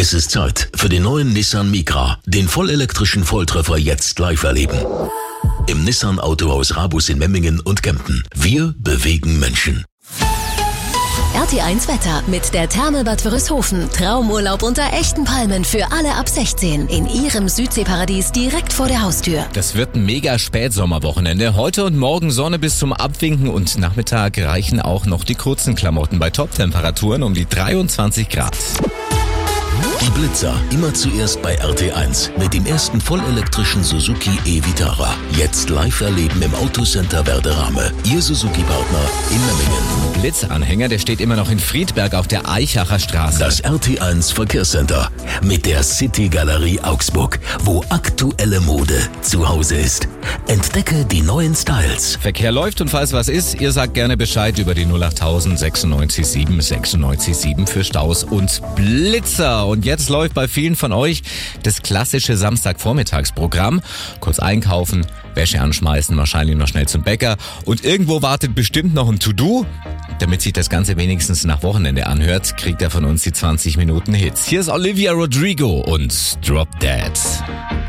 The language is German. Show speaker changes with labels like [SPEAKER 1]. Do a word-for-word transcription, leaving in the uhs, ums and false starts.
[SPEAKER 1] Es ist Zeit für den neuen Nissan Micra, den vollelektrischen Volltreffer jetzt live erleben. Im Nissan Autohaus Rabus in Memmingen und Kempten. Wir bewegen Menschen.
[SPEAKER 2] R T eins Wetter mit der Therme Bad Wörishofen. Traumurlaub unter echten Palmen für alle ab sechzehn in ihrem Südseeparadies direkt vor der Haustür.
[SPEAKER 3] Das wird ein mega Spätsommerwochenende. Heute und morgen Sonne bis zum Abwinken und Nachmittag reichen auch noch die kurzen Klamotten bei Top-Temperaturen um die dreiundzwanzig Grad.
[SPEAKER 1] Die Blitzer immer zuerst bei R T eins mit dem ersten vollelektrischen Suzuki e-Vitara. Jetzt live erleben im Autocenter Werderame. Ihr Suzuki-Partner in Memmingen.
[SPEAKER 3] Blitzanhänger, der steht immer noch in Friedberg auf der Eichacher Straße.
[SPEAKER 1] Das R T eins Verkehrscenter mit der City Galerie Augsburg, wo aktuelle Mode zu Hause ist. Entdecke die neuen Styles.
[SPEAKER 3] Verkehr läuft und falls was ist, ihr sagt gerne Bescheid über die null acht null sechsundneunzig sieben sechsundneunzig sieben für Staus und Blitzer. Und jetzt läuft bei vielen von euch das klassische Samstagvormittagsprogramm. Kurz einkaufen, Wäsche anschmeißen, wahrscheinlich noch schnell zum Bäcker. Und irgendwo wartet bestimmt noch ein To-Do. Damit sich das Ganze wenigstens nach Wochenende anhört, kriegt er von uns die zwanzig Minuten Hits. Hier ist Olivia Rodrigo und Drop Dead.